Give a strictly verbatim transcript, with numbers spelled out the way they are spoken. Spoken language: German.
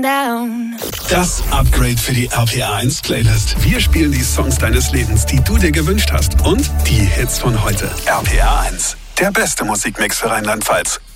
down. Das Upgrade für die R P R eins Playlist. Wir spielen die Songs deines Lebens, die du dir gewünscht hast. Und die Hits von heute. R P R eins, der beste Musikmix für Rheinland-Pfalz.